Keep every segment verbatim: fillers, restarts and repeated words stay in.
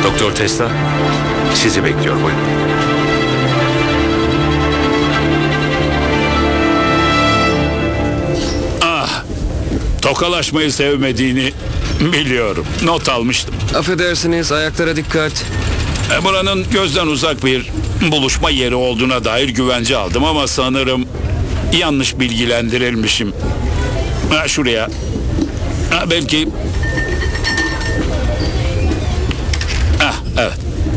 Doktor Tesla sizi bekliyor, buyurun. Ah, tokalaşmayı sevmediğini biliyorum. Not almıştım. Affedersiniz, ayaklara dikkat. E, Buranın gözden uzak bir buluşma yeri olduğuna dair güvence aldım ama sanırım yanlış bilgilendirilmişim. Ha, şuraya. Ha, belki... Ah, evet.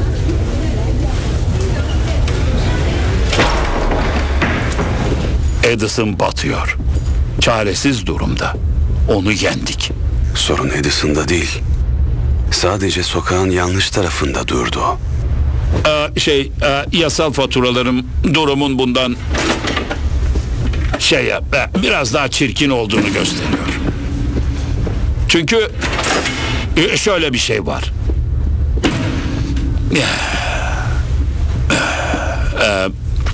Edison batıyor. Çaresiz durumda. Onu yendik. Sorun Edison'da değil. Sadece sokağın yanlış tarafında durdu. Ee, şey, e, yasal faturalarım durumun bundan şey yap, e, biraz daha çirkin olduğunu gösteriyor. Çünkü e, şöyle bir şey var. Ee,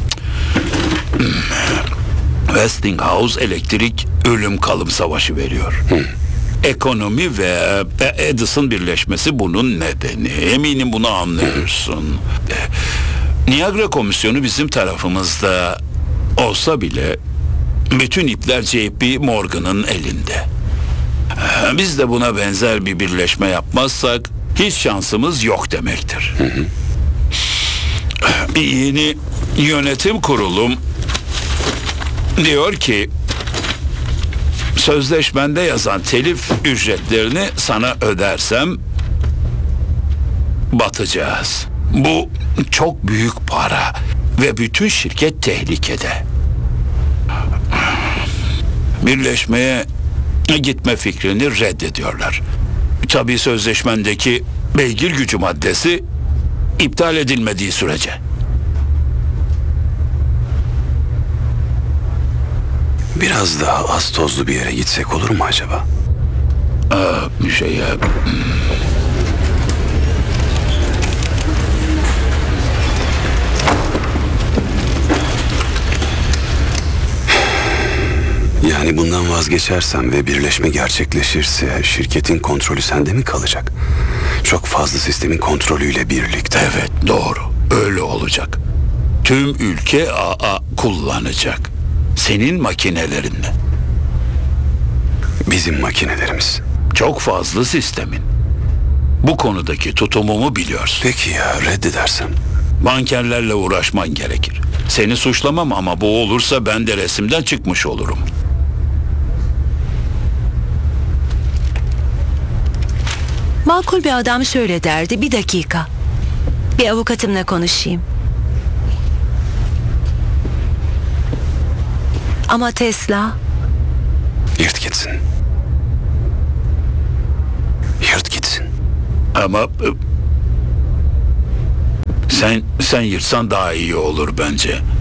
Westinghouse elektrik ölüm kalım savaşı veriyor. Hı. Ekonomi ve e, Edison birleşmesi bunun nedeni. Eminim bunu anlıyorsun. E, Niagara Komisyonu bizim tarafımızda olsa bile bütün ipler J P Morgan'ın elinde. E, Biz de buna benzer bir birleşme yapmazsak hiç şansımız yok demektir. Hı hı. Yeni yönetim kurulum diyor ki sözleşmende yazan telif ücretlerini sana ödersem batacağız. Bu çok büyük para ve bütün şirket tehlikede. Birleşmeye gitme fikrini reddediyorlar. Tabii sözleşmendeki beygir gücü maddesi iptal edilmediği sürece. Biraz daha az tozlu bir yere gitsek olur mu acaba? Aa, bir şey ya. Yani bundan vazgeçersem ve birleşme gerçekleşirse şirketin kontrolü sende mi kalacak? Çok fazla sistemin kontrolüyle birlikte. Evet, doğru. Öyle olacak. Tüm ülke A A kullanacak. Senin makinelerinle. Bizim makinelerimiz. Çok fazla sistemin. Bu konudaki tutumumu biliyorsun. Peki ya reddedersem? Bankerlerle uğraşman gerekir. Seni suçlamam ama bu olursa ben de resimden çıkmış olurum. Makul bir adam şöyle derdi, bir dakika. Bir avukatımla konuşayım. Ama Tesla... Yırt gitsin. Yırt gitsin. Ama... e, Sen, sen yırtsan daha iyi olur bence.